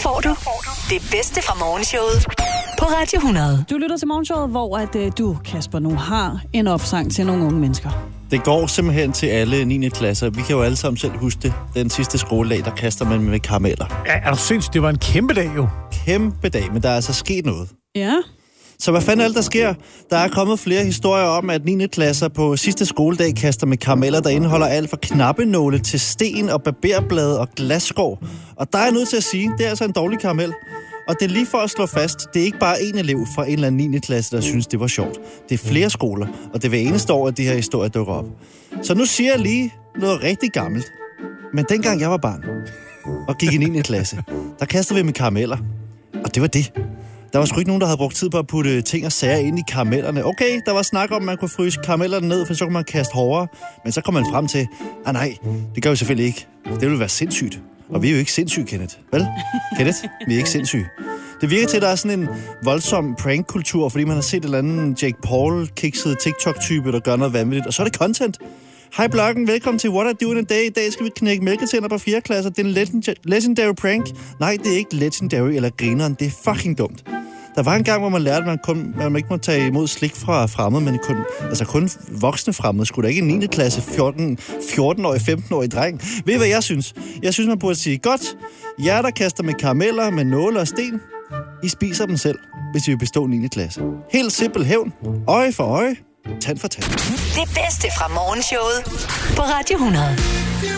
får du det bedste fra morgenshowet på Radio 100. Du lytter til morgenshowet, hvor du, Kasper, nu har en opsang til nogle unge mennesker. Det går simpelthen til alle 9. klasser. Vi kan jo alle sammen selv huske det. Den sidste skoledag, der kaster man med karameller. Ja, er du sindssygt? Det var en kæmpe dag jo. Kæmpe dag, men der er altså sket noget. Ja. Så hvad fanden er det, der sker? Der er kommet flere historier om, at 9. klasser på sidste skoledag kaster med karameller, der indeholder alt fra knappenåle til sten og barberblade og glasskår. Og der er jeg nødt til at sige, det er altså en dårlig karamel. Og det er lige for at slå fast, det er ikke bare en elev fra en eller anden 9. klasse, der synes, det var sjovt. Det er flere skoler, og det er hver eneste år, at de her historier dukker op. Så nu siger jeg lige noget rigtig gammelt. Men dengang jeg var barn og gik i 9. klasse, der kastede vi med karameller. Og det var det. Der var sgu ikke nogen, der havde brugt tid på at putte ting og sager ind i karamellerne. Okay, der var snak om, at man kunne fryse karamellerne ned, for så kunne man kaste hårdere. Men så kom man frem til, nej, det gør vi selvfølgelig ikke. Det ville være sindssygt. Og vi er jo ikke sindssyge, Kenneth. Vel? Kenneth, vi er ikke sindssyge. Det virker til, at der er sådan en voldsom prank-kultur, fordi man har set et eller andet Jake Paul-kikset TikTok-type, der gør noget vanvittigt. Og så er det content. Hej bloggen, velkommen til What I Do in a Day. I dag skal vi knække mælketænder på 4. klasse. Det er en legendary prank. Nej, det er ikke legendary eller grineren. Det er fucking dumt. Der var en gang, hvor man lærte, at man ikke må tage imod slik fra fremmede, men kun voksne fremmede. Skulle da ikke en 9. klasse 14-årig, 15-årig dreng? Ved I, hvad jeg synes? Jeg synes, man burde sige, godt, jer, der kaster med karameller, med nåle og sten, I spiser dem selv, hvis I vil bestå 9. klasse. Helt simpel hævn. Øje for øje. Tand for tand. Det bedste fra morgenshowet på Radio 100.